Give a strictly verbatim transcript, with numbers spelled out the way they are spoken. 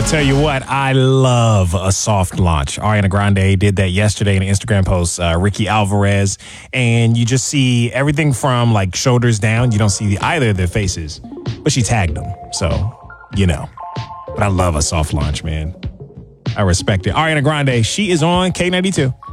Tell you what, I love a soft launch. Ariana Grande did that yesterday in an Instagram post. Uh, Ricky Alvarez, and you just see everything from like shoulders down. You don't see either of their faces, but she tagged them, so you know. But I love a soft launch, man. I respect it. Ariana Grande, she is on K ninety-two.